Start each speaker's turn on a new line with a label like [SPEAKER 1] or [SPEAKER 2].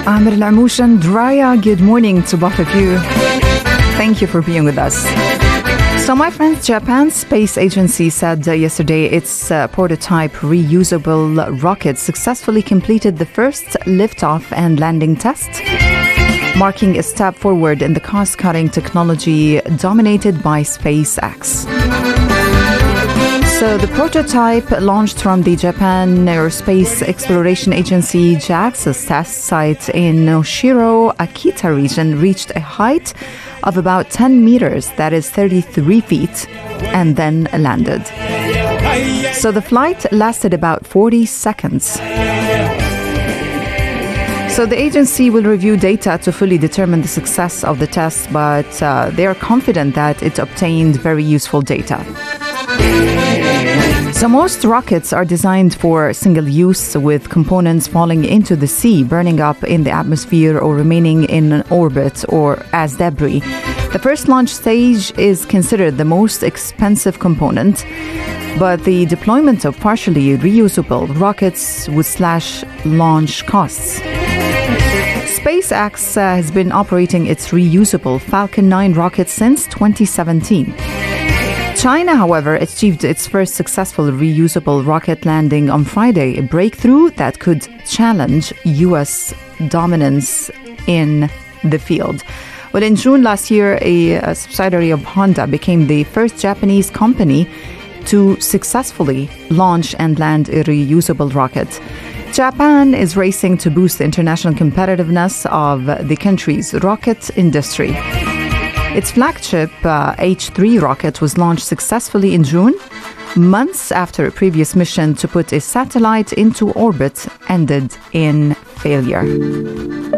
[SPEAKER 1] Amir Al-Amouche and Raya, good morning to both of you. Thank you for being with us. So my friends, Japan's space agency said yesterday its prototype reusable rocket successfully completed the first liftoff and landing test, marking a step forward in the cost-cutting technology dominated by SpaceX. So the prototype, launched from the Japan Aerospace Exploration Agency JAXA's test site in Noshiro, Akita region, reached a height of about 10 meters, that is 33 feet, and then landed. So the flight lasted about 40 seconds. So the agency will review data to fully determine the success of the test, but they are confident that it obtained very useful data. So most rockets are designed for single use, with components falling into the sea, burning up in the atmosphere, or remaining in orbit or as debris. The first launch stage is considered the most expensive component, but the deployment of partially reusable rockets would slash launch costs. SpaceX has been operating its reusable Falcon 9 rocket since 2017. China, however, achieved its first successful reusable rocket landing on Friday, a breakthrough that could challenge U.S. dominance in the field. Well, in June last year, a subsidiary of Honda became the first Japanese company to successfully launch and land a reusable rocket. Japan is racing to boost the international competitiveness of the country's rocket industry. Its flagship H3 rocket was launched successfully in June, months after a previous mission to put a satellite into orbit ended in failure.